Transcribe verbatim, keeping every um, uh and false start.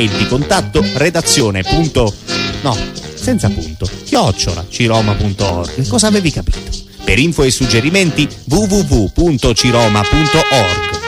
mail di contatto redazione punto no, senza punto, chiocciola ciroma punto org. Cosa avevi capito? Per info e suggerimenti w w w punto ciroma punto org.